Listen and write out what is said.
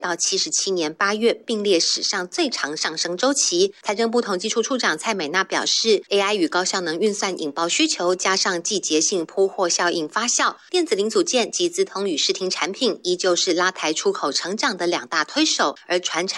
到77年8月，并列史上最长上升周期。财政部统计处处长蔡美娜表示 ，AI 与高效能运算引爆需求，加上季节性铺货效应发酵，电子零组件及资通与视听产品依旧是拉抬出口成长的2大推手，而传产